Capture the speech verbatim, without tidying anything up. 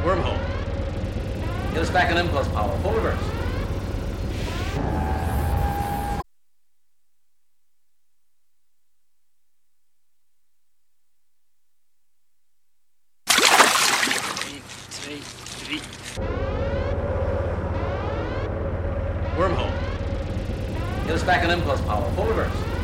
Wormhole. Get us back on impulse power. Full reverse. twee, drie. Wormhole. Get us back on impulse power. Full reverse.